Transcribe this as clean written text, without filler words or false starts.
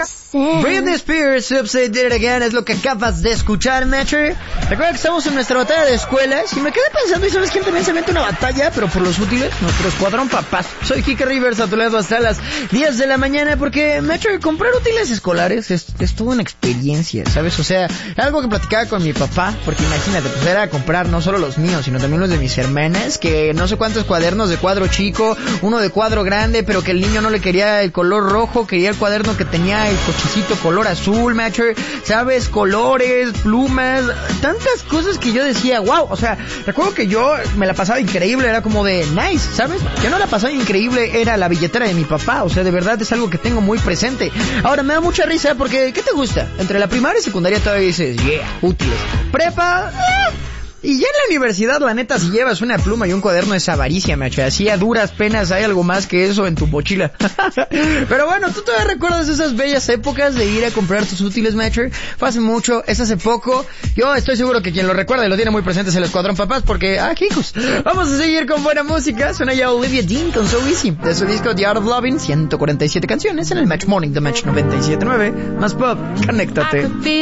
Britney Spears, Upside Did It Again, es lo que acabas de escuchar, Matcher. Recuerda que estamos en nuestra batalla de escuelas y me quedé pensando, ¿y sabes quién también se mete una batalla? Pero por los útiles, nuestro escuadrón papás. Soy Kike Rivers, a tu lado hasta las 10 de la mañana, porque, Matcher, comprar útiles escolares es toda una experiencia, ¿sabes? O sea, algo que platicaba con mi papá, porque imagínate, pues era comprar no solo los míos, sino también los de mis hermanas, que no sé cuántos cuadernos de cuadro chico, uno de cuadro grande, pero que el niño no le quería el color rojo, quería el cuaderno que tenía el cochecito color azul, Matcher, ¿sabes? Colores, plumas, tantas cosas que yo decía, wow, o sea, recuerdo que yo me la pasaba increíble, era como de nice, ¿sabes? Yo no la pasaba increíble, era la billetera de mi papá, o sea, de verdad es algo que tengo muy presente. Ahora, me da mucha risa porque, ¿qué te gusta? Entre la primaria y secundaria todavía dices, yeah, útiles. Prepa, y ya en la universidad, la neta, si llevas una pluma y un cuaderno es avaricia, macho. Así a duras penas hay algo más que eso en tu mochila. Pero bueno, ¿tú todavía recuerdas esas bellas épocas de ir a comprar tus útiles, macho? Fue hace mucho, es hace poco. Yo estoy seguro que quien lo recuerda y lo tiene muy presente es el escuadrón papás, porque, chicos, vamos a seguir con buena música. Suena ya Olivia Dean con So Easy, de su disco The Art of Loving, 147 canciones en el Match Morning, The Match 97.9. Más pop, conéctate.